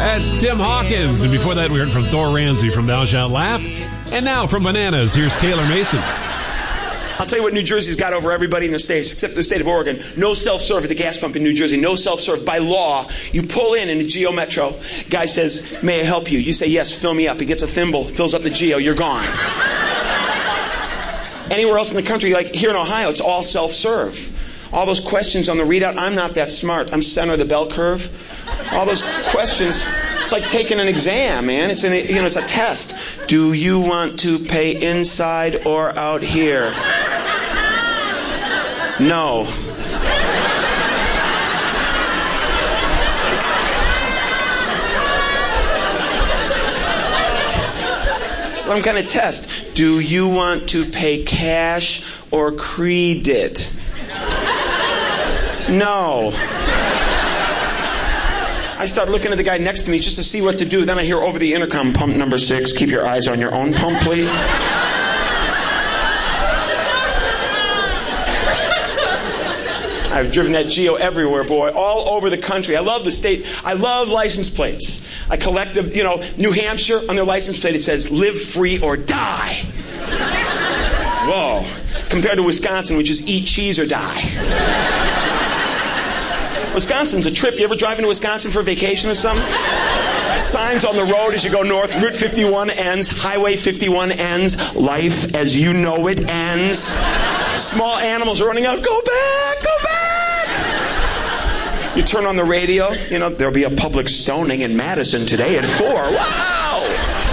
That's Tim Hawkins. And before that, we heard from Thor Ramsey from Thou Shalt Laugh. And now from Bananas, here's Taylor Mason. I'll tell you what New Jersey's got over everybody in the states, except the state of Oregon. No self-serve at the gas pump in New Jersey. No self-serve. By law, you pull in a Geo Metro. Guy says, may I help you? You say, yes, fill me up. He gets a thimble, fills up the Geo. You're gone. Anywhere else in the country, like here in Ohio, it's all self-serve. All those questions on the readout, I'm not that smart. I'm center of the bell curve. All those questions, it's like taking an exam, man. It's a test. Do you want to pay inside or out here? No. Some kind of test. Do you want to pay cash or credit? No. I start looking at the guy next to me just to see what to do. Then I hear over the intercom, pump number 6, keep your eyes on your own pump, please. I've driven that Geo everywhere, boy, all over the country. I love the state. I love license plates. I collect them, New Hampshire, on their license plate, it says, live free or die. Whoa. Compared to Wisconsin, which is eat cheese or die. Wisconsin's a trip. You ever drive into Wisconsin for a vacation or something? Signs on the road as you go north. Route 51 ends. Highway 51 ends. Life as you know it ends. Small animals are running out. Go back! Go back! You turn on the radio. There'll be a public stoning in Madison today at 4. Wow!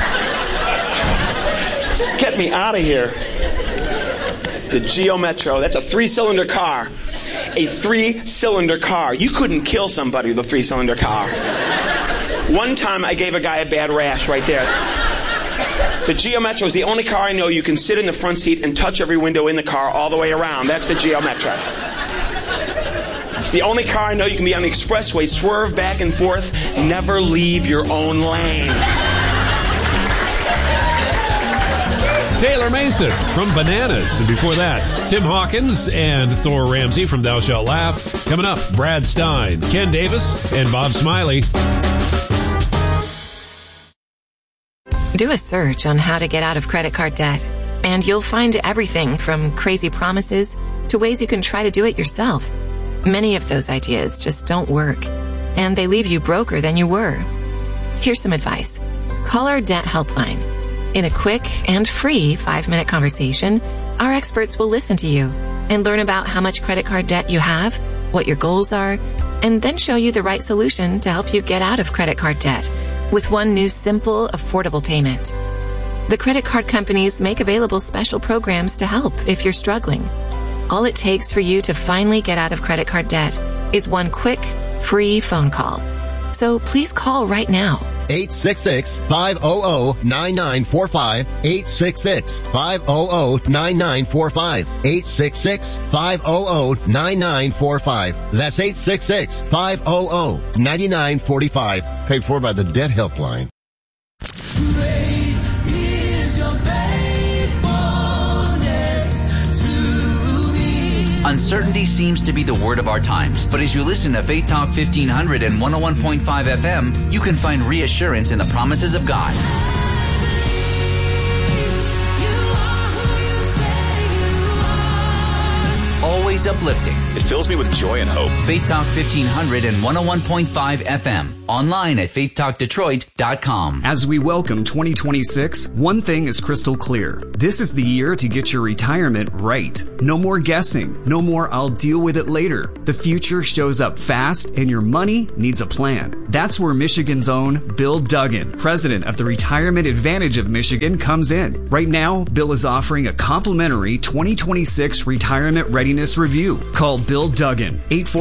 Get me out of here. The Geo Metro. That's a 3-cylinder car. A 3-cylinder car. You couldn't kill somebody with a 3-cylinder car. One time I gave a guy a bad rash right there. The Geo Metro is the only car I know you can sit in the front seat and touch every window in the car all the way around. That's the Geo Metro. It's the only car I know you can be on the expressway, swerve back and forth, never leave your own lane. Taylor Mason from Bananas. And before that, Tim Hawkins and Thor Ramsey from Thou Shalt Laugh. Coming up, Brad Stein, Ken Davis, and Bob Smiley. Do a search on how to get out of credit card debt, and you'll find everything from crazy promises to ways you can try to do it yourself. Many of those ideas just don't work, and they leave you broker than you were. Here's some advice. Call our debt helpline. In a quick and free 5-minute conversation, our experts will listen to you and learn about how much credit card debt you have, what your goals are, and then show you the right solution to help you get out of credit card debt with one new simple, affordable payment. The credit card companies make available special programs to help if you're struggling. All it takes for you to finally get out of credit card debt is one quick, free phone call. So please call right now. 866-500-9945. 866-500-9945. 866-500-9945. That's 866-500-9945. Paid for by the Debt Helpline. Uncertainty seems to be the word of our times, but as you listen to Faith Talk 1500 and 101.5 FM, you can find reassurance in the promises of God. Always uplifting. It fills me with joy and hope. Faith Talk 1500 and 101.5 FM. Online at faithtalkdetroit.com. As we welcome 2026, one thing is crystal clear. This is the year to get your retirement right. No more guessing. No more I'll deal with it later. The future shows up fast and your money needs a plan. That's where Michigan's own Bill Duggan, president of the Retirement Advantage of Michigan, comes in. Right now, Bill is offering a complimentary 2026 retirement readiness review. Call Bill Duggan,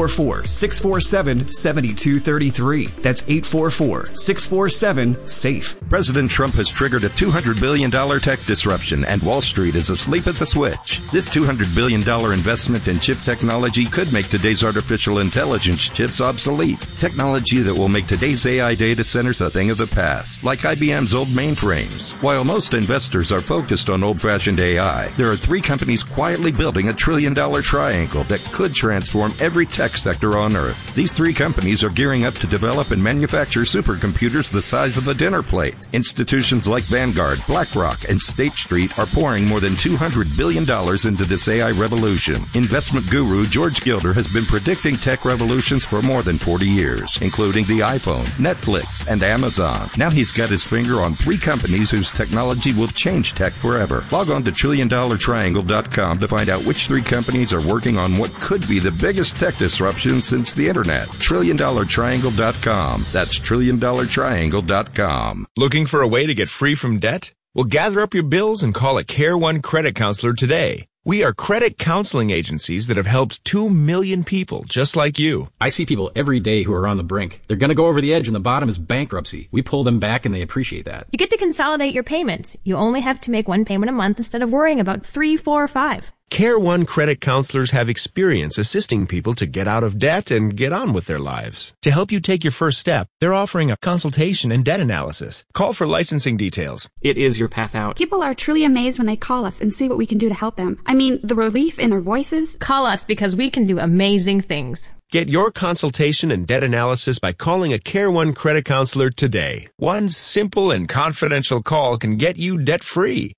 844-647-7233. That's 844-647-SAFE. President Trump has triggered a $200 billion tech disruption, and Wall Street is asleep at the switch. This $200 billion investment in chip technology could make today's artificial intelligence chips obsolete. Technology that will make today's AI data centers a thing of the past, like IBM's old mainframes. While most investors are focused on old-fashioned AI, there are 3 companies quietly building a $1 trillion triangle. triangle that could transform every tech sector on Earth. These three companies are gearing up to develop and manufacture supercomputers the size of a dinner plate. Institutions like Vanguard, BlackRock, and State Street are pouring more than $200 billion into this AI revolution. Investment guru George Gilder has been predicting tech revolutions for more than 40 years, including the iPhone, Netflix, and Amazon. Now he's got his finger on three companies whose technology will change tech forever. Log on to TrillionDollarTriangle.com to find out which three companies are working on what could be the biggest tech disruption since the internet. TrillionDollarTriangle.com. That's TrillionDollarTriangle.com. Looking for a way to get free from debt? Well, gather up your bills and call a Care One credit counselor today. We are credit counseling agencies that have helped 2 million people just like you. I see people every day who are on the brink. They're going to go over the edge and the bottom is bankruptcy. We pull them back and they appreciate that. You get to consolidate your payments. You only have to make one payment a month instead of worrying about 3, 4, or 5. Care One credit counselors have experience assisting people to get out of debt and get on with their lives. To help you take your first step, they're offering a consultation and debt analysis. Call for licensing details. It is your path out. People are truly amazed when they call us and see what we can do to help them. I mean, the relief in their voices. Call us because we can do amazing things. Get your consultation and debt analysis by calling a Care One credit counselor today. One simple and confidential call can get you debt-free.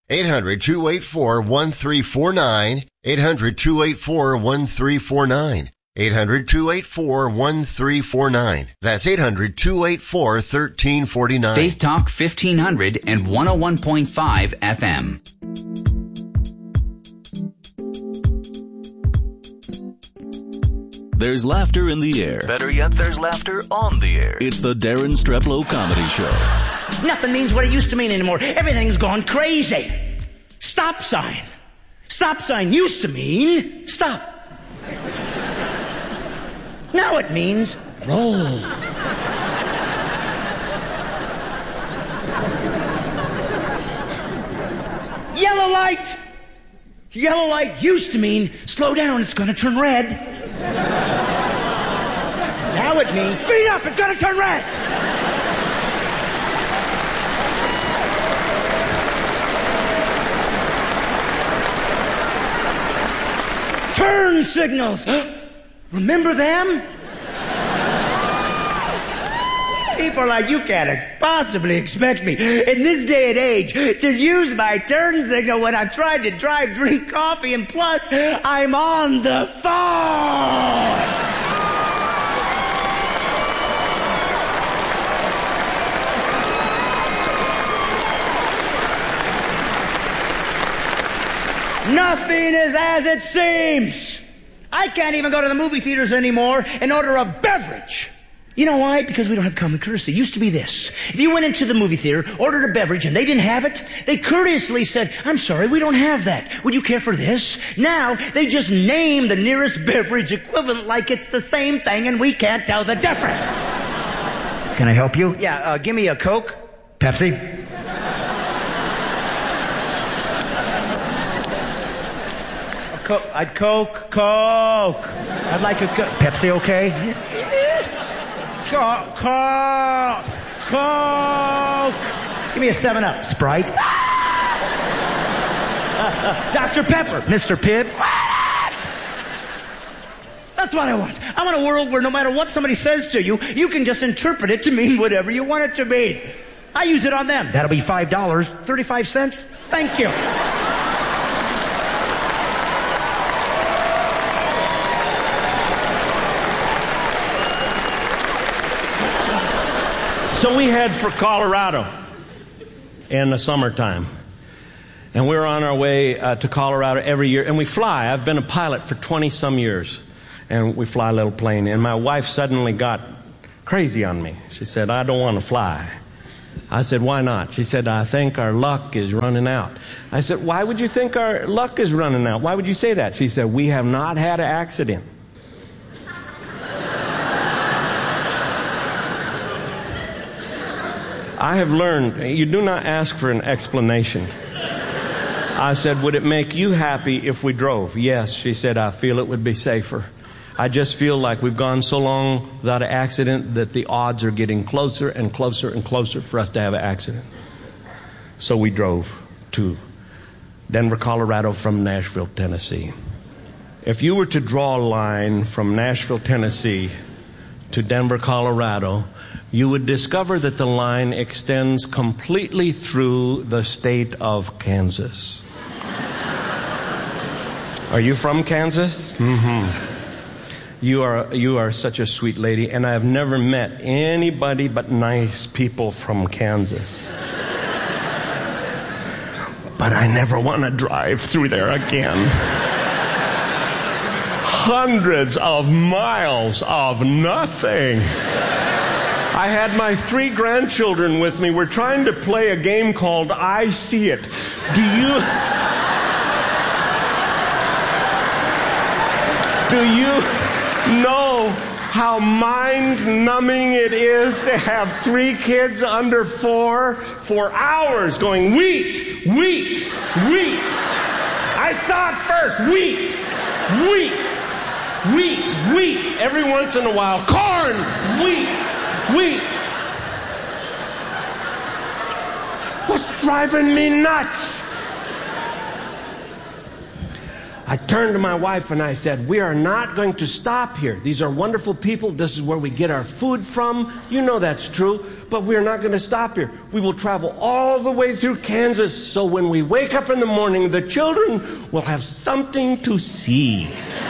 800-284-1349. 800-284-1349. 800-284-1349. That's 800-284-1349. Faith Talk 1500 and 101.5 FM. There's laughter in the air. Better yet, there's laughter on the air. It's the Darren Streplow Comedy Show. Nothing means what it used to mean anymore. Everything's gone crazy. Stop sign. Stop sign used to mean stop. Now it means roll. Yellow light. Yellow light used to mean slow down, it's going to turn red. Now it means speed up, it's going to turn red. Turn signals. Remember them? People like you can't possibly expect me in this day and age to use my turn signal when I'm trying to drive, drink coffee, and plus I'm on the phone. Nothing is as it seems. I can't even go to the movie theaters anymore and order a beverage. You know why? Because we don't have common courtesy. It used to be this. If you went into the movie theater, ordered a beverage, and they didn't have it, they courteously said, I'm sorry, we don't have that. Would you care for this? Now, they just name the nearest beverage equivalent like it's the same thing, and we can't tell the difference. Can I help you? Yeah, give me a Coke. Pepsi. I'd Coke. I'd like a Coke. Pepsi, okay? Coke. Give me a 7-Up. Sprite. Dr. Pepper. Mr. Pibb. That's what I want. I want a world where no matter what somebody says to you, you can just interpret it to mean whatever you want it to mean. I use it on them. That'll be $5. 35 cents? Thank you. So we head for Colorado in the summertime. And we're on our way to Colorado every year. And we fly. I've been a pilot for 20-some years. And we fly a little plane. And my wife suddenly got crazy on me. She said, I don't want to fly. I said, why not? She said, I think our luck is running out. I said, why would you think our luck is running out? Why would you say that? She said, we have not had an accident. I have learned, you do not ask for an explanation. I said, would it make you happy if we drove? Yes. She said, I feel it would be safer. I just feel like we've gone so long without an accident that the odds are getting closer and closer and closer for us to have an accident. So we drove to Denver, Colorado from Nashville, Tennessee. If you were to draw a line from Nashville, Tennessee to Denver, Colorado, you would discover that the line extends completely through the state of Kansas. Are you from Kansas? Mm-hmm. You are such a sweet lady, and I have never met anybody but nice people from Kansas. But I never want to drive through there again. Hundreds of miles of nothing. I had my 3 grandchildren with me. We're trying to play a game called I See It. Do you know how mind-numbing it is to have 3 kids under 4 for hours going wheat, wheat, wheat. I saw it first. Wheat, wheat, wheat, wheat. Every once in a while, corn, wheat, wheat. What's driving me nuts? I turned to my wife and I said, we are not going to stop here. These are wonderful people. This is where we get our food from. You know that's true. But we are not going to stop here. We will travel all the way through Kansas so when we wake up in the morning, the children will have something to see.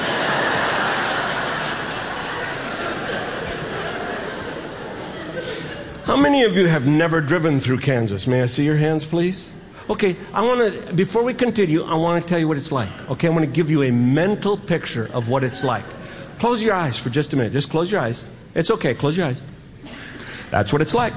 How many of you have never driven through Kansas? May I see your hands, please? Okay, before we continue, I want to tell you what it's like. Okay, I want to give you a mental picture of what it's like. Close your eyes for just a minute. Just close your eyes. It's okay, close your eyes. That's what it's like.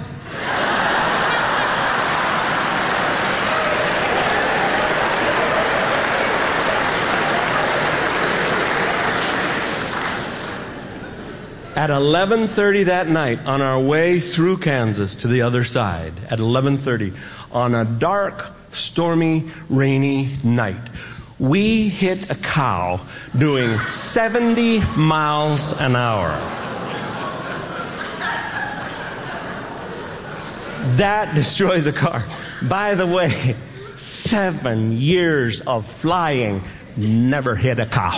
At 11:30 that night, on our way through Kansas to the other side, at 11:30, on a dark, stormy, rainy night, we hit a cow doing 70 miles an hour. That destroys a car. By the way, 7 years of flying, never hit a cow.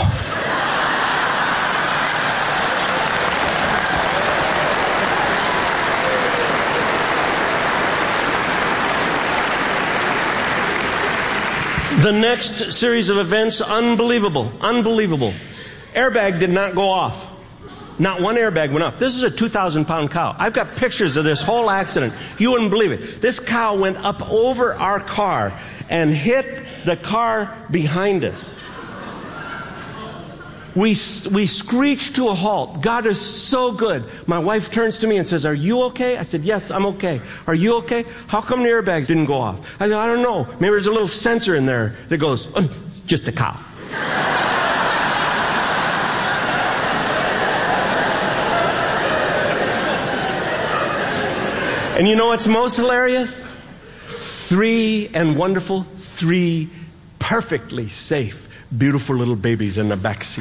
The next series of events, unbelievable, unbelievable. Airbag did not go off. Not one airbag went off. This is a 2,000-pound cow. I've got pictures of this whole accident. You wouldn't believe it. This cow went up over our car and hit the car behind us. We screeched to a halt. God is so good. My wife turns to me and says, "Are you okay?" I said, "Yes, I'm okay." "Are you okay? How come the airbags didn't go off?" I said, "I don't know. Maybe there's a little sensor in there that goes, it's just a cow." And you know what's most hilarious? 3 perfectly safe, beautiful little babies in the back seat.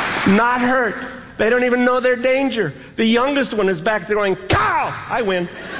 Not hurt. They don't even know their danger. The youngest one is back there going, "Cow!" I win.